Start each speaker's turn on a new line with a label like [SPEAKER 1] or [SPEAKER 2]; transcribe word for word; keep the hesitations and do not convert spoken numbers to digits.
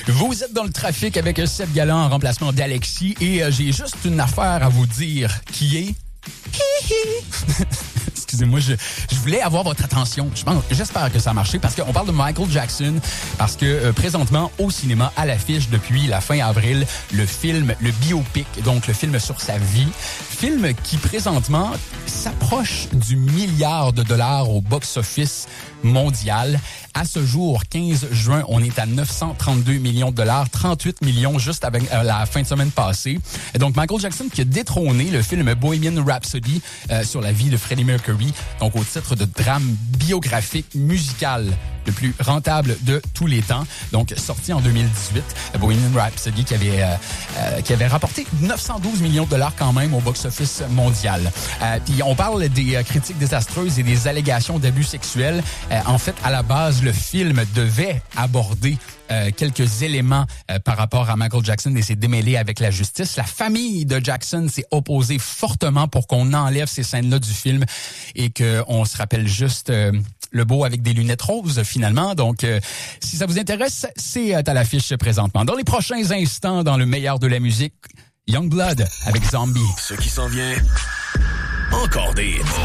[SPEAKER 1] Vous êtes dans le trafic avec Seb Galland en remplacement d'Alexis et euh, j'ai juste une affaire à vous dire qui est... Excusez-moi, je, je voulais avoir votre attention. Je pense, j'espère que ça a marché parce qu'on parle de Michael Jackson parce que euh, présentement au cinéma à l'affiche depuis la fin avril le film, le biopic, donc le film sur sa vie, film qui présentement s'approche du milliard de dollars au box-office mondial. À ce jour, quinze juin, on est à neuf cent trente-deux millions de dollars, trente-huit millions juste avec euh, la fin de semaine passée. Et donc, Michael Jackson qui a détrôné le film Bohemian Rhapsody euh, sur la vie de Freddie Mercury, donc au titre de drame biographique musical le plus rentable de tous les temps. Donc, sorti en deux mille dix-huit, Bohemian Rhapsody qui avait, euh, euh, qui avait rapporté neuf cent douze millions de dollars quand même au box-office mondial. Euh, puis, on parle des euh, critiques désastreuses et des allégations d'abus sexuels. Euh, en fait, à la base, le film devait aborder Euh, quelques éléments euh, par rapport à Michael Jackson et s'est démêlé avec la justice. La famille de Jackson s'est opposée fortement pour qu'on enlève ces scènes-là du film et qu'on se rappelle juste euh, le beau avec des lunettes roses finalement. Donc, euh, si ça vous intéresse, c'est à l'affiche présentement. Dans les prochains instants, dans le meilleur de la musique, Youngblood avec Zombie.
[SPEAKER 2] Ce qui s'en vient, encore des...